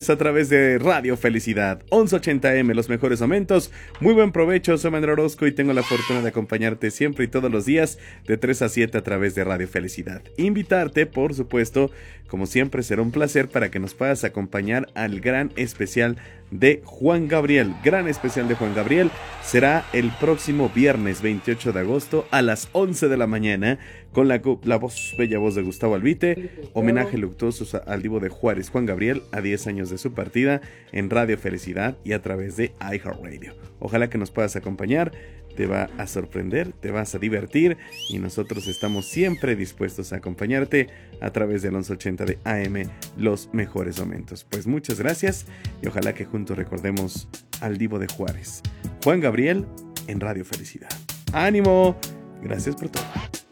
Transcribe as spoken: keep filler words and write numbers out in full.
a través de Radio Felicidad, once ochenta eme, los mejores momentos. Muy buen provecho, soy Manuel Orozco y tengo la fortuna de acompañarte siempre y todos los días de tres a siete a través de Radio Felicidad. Invitarte, por supuesto, como siempre será un placer para que nos puedas acompañar al gran especial de Juan Gabriel. Gran especial de Juan Gabriel será el próximo viernes veintiocho de agosto a las once de la mañana con la, la voz, bella voz de Gustavo Albite, homenaje luctuoso al divo de Juárez, Juan Gabriel, a diez años de su partida en Radio Felicidad y a través de iHeartRadio. Ojalá que nos puedas acompañar, te va a sorprender, te vas a divertir y nosotros estamos siempre dispuestos a acompañarte a través del once ochenta de A M, los mejores momentos. Pues muchas gracias y ojalá que juntos recordemos al divo de Juárez, Juan Gabriel, en Radio Felicidad. ¡Ánimo! Gracias por todo.